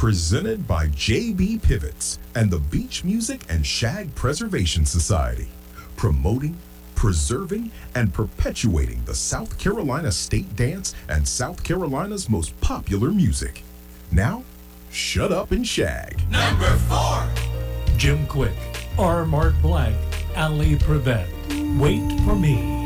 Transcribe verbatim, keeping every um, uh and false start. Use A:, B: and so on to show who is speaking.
A: Presented by J B Pivots and the Beach Music and Shag Preservation Society, promoting, preserving, and perpetuating the South Carolina state dance and South Carolina's most popular music. Now, shut up and shag.
B: Number four.
C: Jim Quick, R. Mark Blank, Ali Prevent. Wait for Me.